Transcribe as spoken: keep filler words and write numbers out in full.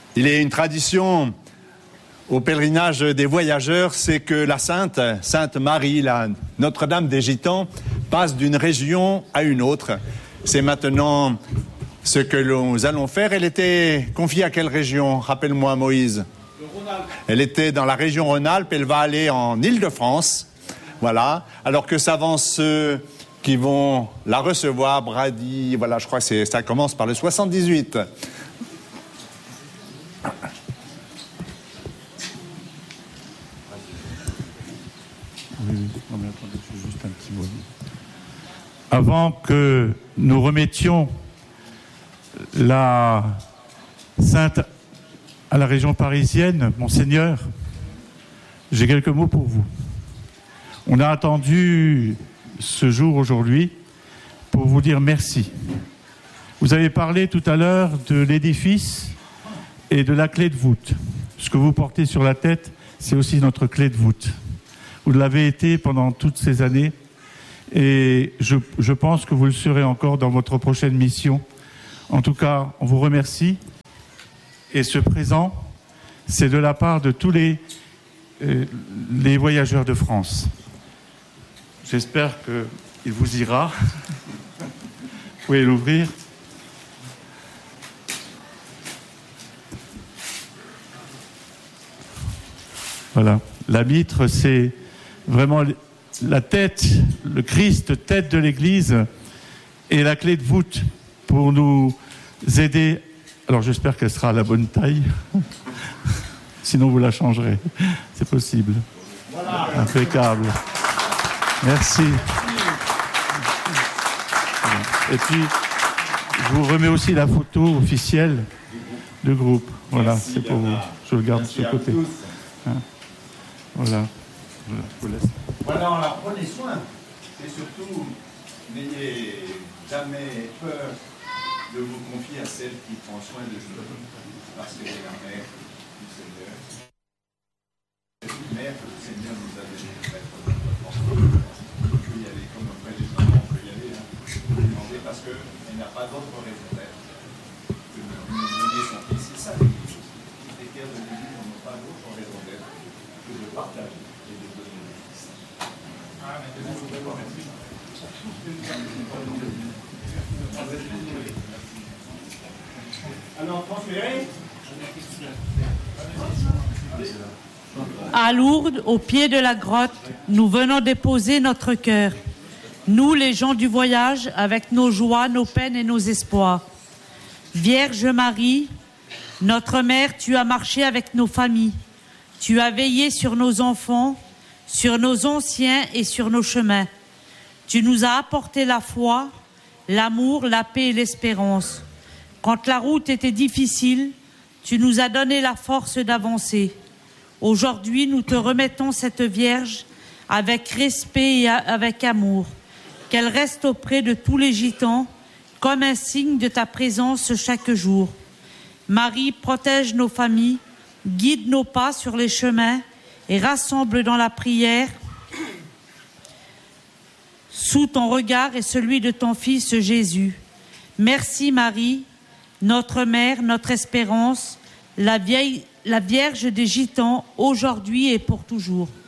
Il est une tradition au pèlerinage des voyageurs, c'est que la Sainte, Sainte Marie, la Notre-Dame des Gitans, passe d'une région à une autre. C'est maintenant ce que nous allons faire. Elle était confiée à quelle région? Rappelle-moi, Moïse. Le Rhône-Alpes. Elle était dans la région Rhône-Alpes, elle va aller en Île-de-France. Voilà. Alors que s'avancent ceux qui vont la recevoir, Brady, voilà, je crois que c'est, ça commence par le soixante-dix-huit. Oui, oui. Non, mais attendez, je fais juste un petit mot. Avant que nous remettions la Sainte à la région parisienne, Monseigneur, j'ai quelques mots pour vous. On a attendu ce jour aujourd'hui pour vous dire merci. Vous avez parlé tout à l'heure de l'édifice et de la clé de voûte. Ce que vous portez sur la tête, c'est aussi notre clé de voûte. Vous l'avez été pendant toutes ces années et je, je pense que vous le serez encore dans votre prochaine mission. En tout cas, on vous remercie. Et ce présent, c'est de la part de tous les, euh, les voyageurs de France. J'espère qu'il vous ira. Vous pouvez l'ouvrir. Voilà. La mitre, c'est vraiment la tête, le Christ, tête de l'Église, et la clé de voûte pour nous aider. Alors j'espère qu'elle sera à la bonne taille. Sinon vous la changerez. C'est possible. Voilà. Impeccable. Merci. Et puis, je vous remets aussi la photo officielle du groupe. Voilà, merci, c'est pour vous. Je le garde de ce côté. Hein, voilà. Voilà, je vous laisse. Voilà, on la prenez soin. Et surtout, n'ayez jamais peur de vous confier à celle qui prend soin de vous. Parce que c'est la mère du Seigneur. C'est une mère que le Seigneur nous a donné de mettre dans notre enfant. On peut y aller comme auprès des enfants, on peut y aller. Hein. On peut demander parce qu'elle n'a pas d'autre raison d'être que de nous donner son fils. C'est ça l'Église. Les cœurs de l'Église n'ont pas d'autre raison d'être que de partager et de donner le fils. Ah, mais de vous remercie. Alors, transférez. À Lourdes, au pied de la grotte, nous venons déposer notre cœur. Nous, les gens du voyage, avec nos joies, nos peines et nos espoirs. Vierge Marie, notre mère, tu as marché avec nos familles. Tu as veillé sur nos enfants, sur nos anciens et sur nos chemins. Tu nous as apporté la foi, l'amour, la paix et l'espérance. Quand la route était difficile, tu nous as donné la force d'avancer. Aujourd'hui, nous te remettons cette Vierge avec respect et avec amour. Qu'elle reste auprès de tous les gitans comme un signe de ta présence chaque jour. Marie, protège nos familles, guide nos pas sur les chemins et rassemble dans la prière sous ton regard et celui de ton Fils Jésus. Merci Marie, notre mère, notre espérance, la, vieille, la Vierge des Gitans, aujourd'hui et pour toujours.